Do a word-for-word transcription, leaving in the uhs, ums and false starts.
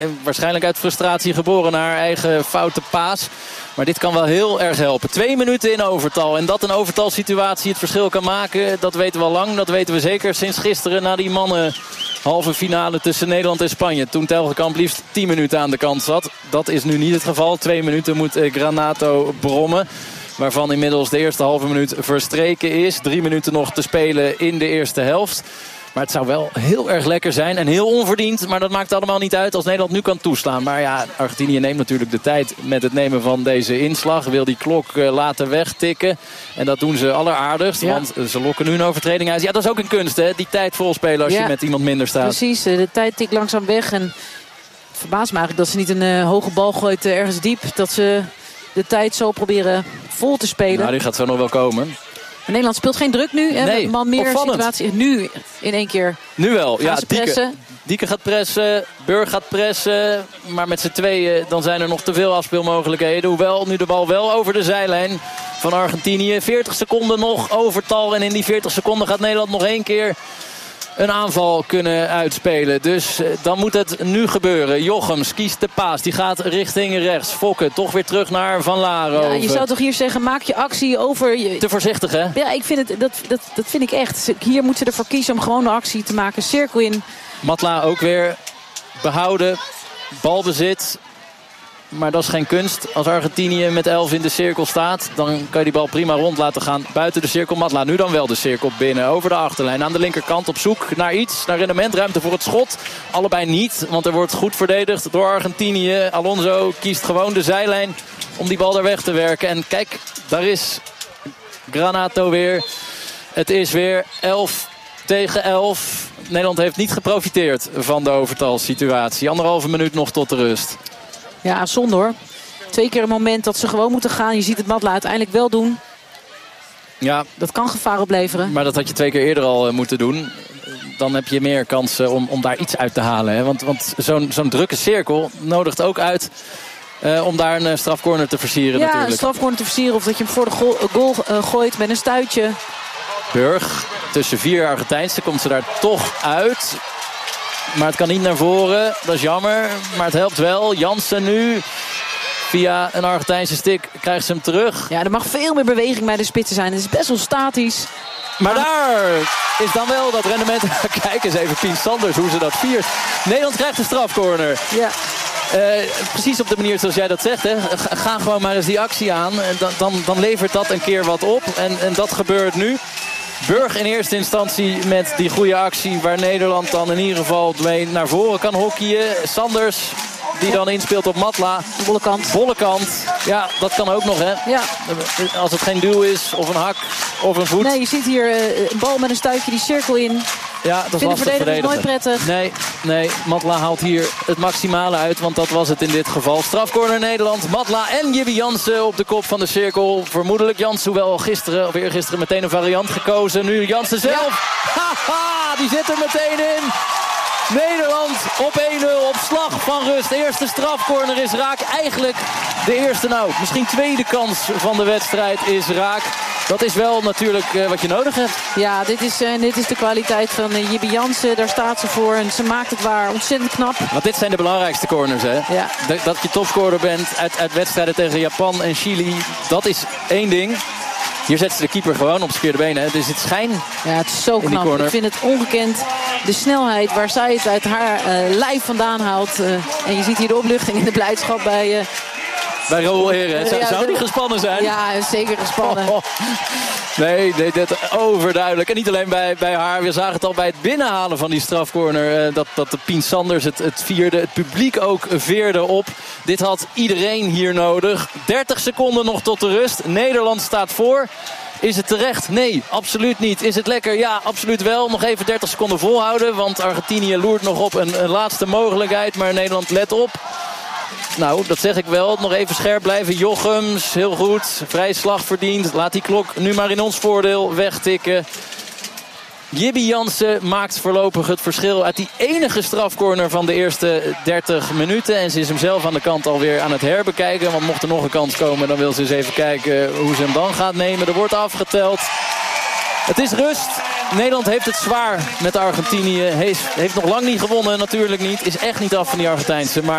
Waarschijnlijk uit frustratie geboren naar haar eigen foute paas. Maar dit kan wel heel erg helpen. Twee minuten in overtal. En dat een overtalsituatie het verschil kan maken, dat weten we al lang. Dat weten we zeker sinds gisteren na die mannen halve finale tussen Nederland en Spanje. Toen Telgekamp liefst tien minuten aan de kant zat. Dat is nu niet het geval. Twee minuten moet Granato brommen. Waarvan inmiddels de eerste halve minuut verstreken is. Drie minuten nog te spelen in de eerste helft. Maar het zou wel heel erg lekker zijn en heel onverdiend. Maar dat maakt allemaal niet uit als Nederland nu kan toeslaan. Maar ja, Argentinië neemt natuurlijk de tijd met het nemen van deze inslag. Wil die klok uh, laten wegtikken. En dat doen ze alleraardigst. Ja. Want uh, ze lokken nu een overtreding uit. Ja, dat is ook een kunst, hè? Die tijd volspelen als ja, je met iemand minder staat. Precies, de tijd tikt langzaam weg. En het verbaast me eigenlijk dat ze niet een uh, hoge bal gooit uh, ergens diep. Dat ze de tijd zo proberen vol te spelen. Nou, die gaat zo nog wel komen. Nederland speelt geen druk nu. Hè? Nee, man meer opvallend. Situatie. Nu in één keer. Nu wel. Ja, Dieke, Dieke gaat pressen. Burg gaat pressen. Maar met z'n tweeën dan zijn er nog te veel afspeelmogelijkheden. Hoewel nu de bal wel over de zijlijn van Argentinië. veertig seconden nog overtal. En in die veertig seconden gaat Nederland nog één keer een aanval kunnen uitspelen. Dus uh, dan moet het nu gebeuren. Jochems kiest de paas. Die gaat richting rechts. Fokke toch weer terug naar Van Laarhoven. Ja, je zou toch hier zeggen, maak je actie over... Je... Te voorzichtig, hè? Ja, ik vind het, dat, dat, dat vind ik echt. Hier moeten ze ervoor kiezen om gewoon de actie te maken. Cirkel in. Matla ook weer behouden. Balbezit. Maar dat is geen kunst. Als Argentinië met elf in de cirkel staat, dan kan je die bal prima rond laten gaan buiten de cirkel. Matla nu dan wel de cirkel binnen. Over de achterlijn aan de linkerkant op zoek naar iets. Naar rendement, ruimte voor het schot. Allebei niet, want er wordt goed verdedigd door Argentinië. Alonso kiest gewoon de zijlijn om die bal daar weg te werken. En kijk, daar is Granato weer. Het is weer elf tegen elf. Nederland heeft niet geprofiteerd van de overtalsituatie. Anderhalve minuut nog tot de rust. Ja, zonde hoor. Twee keer een moment dat ze gewoon moeten gaan. Je ziet het Matla uiteindelijk wel doen. Ja. Dat kan gevaar opleveren. Maar dat had je twee keer eerder al uh, moeten doen. Dan heb je meer kansen om, om daar iets uit te halen. Hè? Want, want zo'n zo'n drukke cirkel nodigt ook uit uh, om daar een uh, strafcorner te versieren. Ja, natuurlijk. een strafcorner te versieren. Of dat je hem voor de goal, goal uh, gooit met een stuitje. Burg, tussen vier Argentijnse komt ze daar toch uit. Maar het kan niet naar voren. Dat is jammer. Maar het helpt wel. Jansen nu. Via een Argentijnse stick krijgt ze hem terug. Ja, er mag veel meer beweging bij de spitsen zijn. Het is best wel statisch. Maar daar is dan wel dat rendement. Kijk eens even Pien Sanders hoe ze dat viert. Nederland krijgt een strafcorner. Ja. Uh, precies op de manier zoals jij dat zegt. Hè. Ga gewoon maar eens die actie aan. Dan, dan, dan levert dat een keer wat op. En, en dat gebeurt nu. Burg in eerste instantie met die goede actie waar Nederland dan in ieder geval mee naar voren kan hockeyen. Sanders die dan inspeelt op Matla. Bolle kant. Bolle kant. Ja, dat kan ook nog, hè. Ja. Als het geen duw is of een hak of een voet. Nee, je ziet hier een bal met een stuitje die cirkel in. Ja, dat is lastig verdedigen. Nooit prettig. Nee, nee, Matla haalt hier het maximale uit, want dat was het in dit geval. Strafcorner Nederland. Matla en Jibby Jansen op de kop van de cirkel. Vermoedelijk Jansen, hoewel gisteren of eergisteren meteen een variant gekozen. Nu Jansen zelf. Ja. Haha, die zit er meteen in. Nederland op één nul op slag van rust. Eerste strafcorner is raak. Eigenlijk de eerste, nou, misschien tweede kans van de wedstrijd is raak. Dat is wel natuurlijk uh, wat je nodig hebt. Ja, dit is, uh, dit is de kwaliteit van uh, Jibby Jansen. Daar staat ze voor en ze maakt het waar. Ontzettend knap. Want dit zijn de belangrijkste corners, hè? Ja. Dat, dat je topscorer bent uit, uit wedstrijden tegen Japan en Chili. Dat is één ding. Hier zet ze de keeper gewoon op zijn verkeerde benen. Dus het schijn. Ja, het is zo knap. Ik vind het ongekend. De snelheid waar zij het uit haar uh, lijf vandaan haalt. Uh, en je ziet hier de opluchting en de blijdschap bij... Uh, Bij Raoul Heren. Zou, zou die gespannen zijn? Ja, zeker gespannen. Oh, oh. Nee, nee, dat overduidelijk. En niet alleen bij, bij haar. We zagen het al bij het binnenhalen van die strafcorner. Uh, dat, dat de Pien Sanders het, het vierde. Het publiek ook veerde op. Dit had iedereen hier nodig. dertig seconden nog tot de rust. Nederland staat voor. Is het terecht? Nee, absoluut niet. Is het lekker? Ja, absoluut wel. Nog even dertig seconden volhouden. Want Argentinië loert nog op een, een laatste mogelijkheid. Maar Nederland let op. Nou, dat zeg ik wel. Nog even scherp blijven. Jochems, heel goed. Vrij slag verdiend. Laat die klok nu maar in ons voordeel wegtikken. Jibby Jansen maakt voorlopig het verschil uit die enige strafcorner van de eerste dertig minuten. En ze is hem zelf aan de kant alweer aan het herbekijken. Want mocht er nog een kans komen, dan wil ze eens even kijken hoe ze hem dan gaat nemen. Er wordt afgeteld. Het is rust. Nederland heeft het zwaar met Argentinië. Heeft, heeft nog lang niet gewonnen, natuurlijk niet. Is echt niet af van die Argentijnse. Maar